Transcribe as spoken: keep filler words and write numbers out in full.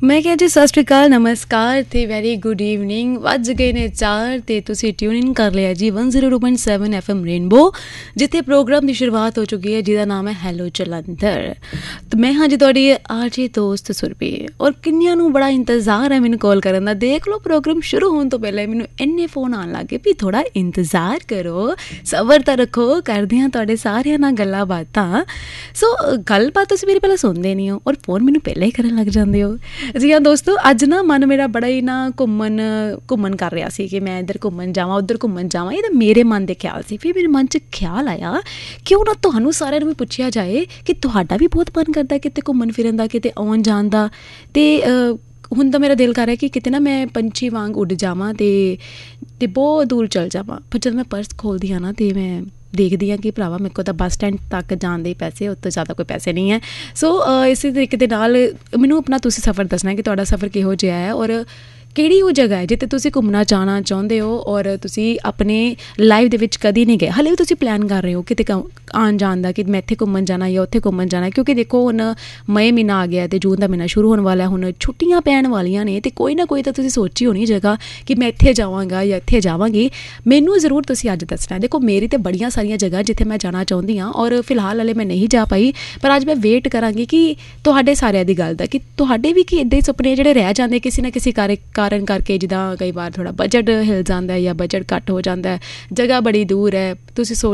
मैं क्या जी सत श्री अकाल नमस्कार ते वैरी गुड ईवनिंग वज गए ने चार ते तुसी ट्यून इन कर लिया जी one zero two point seven F M rainbow जिथे प्रोग्राम की शुरुआत हो चुकी है जिसका नाम है हैलो जलंधर। तो मैं हाँ जी थोड़ी आर जे दोस्त सुरभि और किन्नियां नूं बड़ा इंतजार है मैनू कॉल करन दा। देख लो प्रोग्राम शुरू होने तो पहले मैनू इन्ने फोन आन लग गए भी थोड़ा इंतजार करो सबर तो रखो करदे हां तुहाडे सारियां नाल गल्लां बातां। सो गलबात तुसीं मेरी पहले सुनदे नहीं हो और फोन मैनू पहले ही करन लग जांदे हो। जी हाँ दोस्तों अज ना मन मेरा बड़ा ही ना घूमन घूमन कर रहा सी कि मैं इधर घूमन जावां उधर घूमन जावां। ये तो मेरे मन के ख्याल से फिर मेरे मन च ख्याल आया क्यों ना तुहानूं सारिਆਂ ਨੂੰ भी पुछया जाए कि तुहाडा भी बहुत मन करदा किते घूमन फिरन दा किते आउण जाण दा। ते हुण तां मेरा दिल कर रहा है कि किते ना मैं पंछी वांग उड़ जावां ते ते बहुत दूर चल जावां। पर जब मैं पर्स खोलदी हाँ ना तो मैं देखदी हाँ कि भरावा मेरे को तो बस स्टैंड तक जाने दे पैसे उस तो ज़्यादा कोई पैसे नहीं है। सो इसी तरीके दे नाल मैनूं अपना तुसीं सफ़र दसना कि तुहाडा सफ़र किहो जिहा है और किहड़ी वो जगह है जिते तुसीं घूमना जाना चाहुंदे हो और तुसीं अपने लाइफ दे विच कदी नहीं गए हले भी तुसीं प्लान कर रहे हो किते आन जान दा कि मैं इत्थे घूमन जाना या उत्थे घूमन जाना। क्योंकि देखो हुण मई महीना आ गया ते जून दा महीना शुरू होने वाला है। हुण छुट्टियां पैण वालियां ने ते कोई ना कोई तां तुसीं सोची होनी जगह कि मैं इत्थे जावांगा या इत्थे जावांगी। मैनूं जरूर तुसीं अज दसना। देखो मेरी ते बड़ियां सारियां जगह जिथे मैं जाना चाहुंदी हाँ और फिलहाल हले मैं नहीं जा पाई पर अज मैं वेट करांगी कि तुहाडे सारिਆਂ दी गल दा कि तुहाडे भी कि इदां ही सुपने जिहड़े रह जांदे किसी ना किसी कारण करके जिद्दां कई बार थोड़ा बजट हिल जाता है या बजट घट हो जाता है जगह बड़ी दूर है तुसीं सोच